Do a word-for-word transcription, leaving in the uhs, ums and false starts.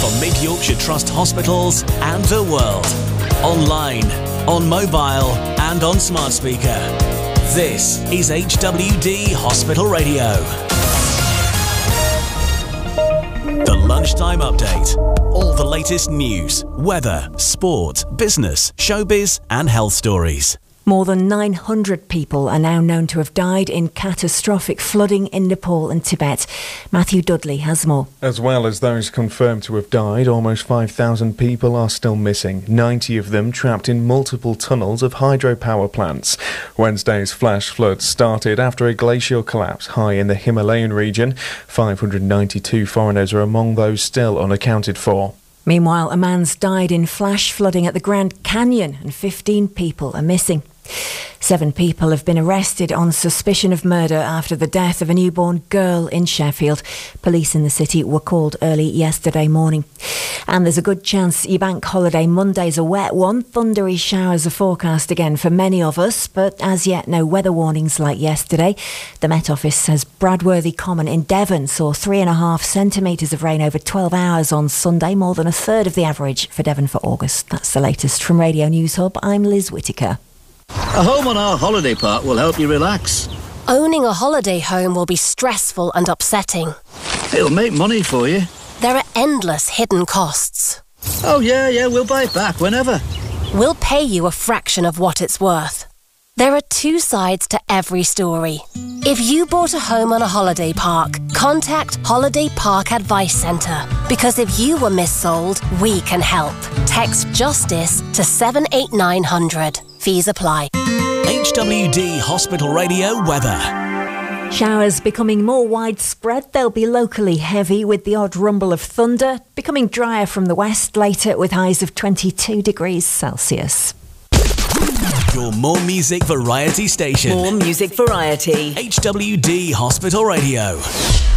from Mid-Yorkshire Trust hospitals and the world. Online, on mobile and on smart speaker. This is H W D Hospital Radio. The Lunchtime Update. All the latest news, weather, sport, business, showbiz and health stories. More than nine hundred people are now known to have died in catastrophic flooding in Nepal and Tibet. Matthew Dudley has more. As well as those confirmed to have died, almost five thousand people are still missing, ninety of them trapped in multiple tunnels of hydropower plants. Wednesday's flash floods started after a glacial collapse high in the Himalayan region. five hundred ninety-two foreigners are among those still unaccounted for. Meanwhile, a man's died in flash flooding at the Grand Canyon and fifteen people are missing. Seven people have been arrested on suspicion of murder after the death of a newborn girl in Sheffield. Police in the city were called early yesterday morning. And there's a good chance your bank holiday Monday's a wet one. Thundery showers are forecast again for many of us, but as yet no weather warnings like yesterday. The Met Office says Bradworthy Common in Devon saw three and a half centimetres of rain over twelve hours on Sunday, more than a third of the average for Devon for August. That's the latest from Radio News Hub. I'm Liz Whittaker. A home on our holiday park will help you relax. Owning a holiday home will be stressful and upsetting. It'll make money for you. There are endless hidden costs. Oh yeah, yeah, we'll buy it back whenever. We'll pay you a fraction of what it's worth. There are two sides to every story. If you bought a home on a holiday park, contact Holiday Park Advice Centre. Because if you were missold, we can help. Text JUSTICE to seven eight nine hundred. Fees apply. H W D Hospital Radio weather. Showers becoming more widespread. They'll be locally heavy with the odd rumble of thunder. Becoming drier from the west later with highs of twenty-two degrees Celsius. Your more music variety station. More music variety. H W D Hospital Radio.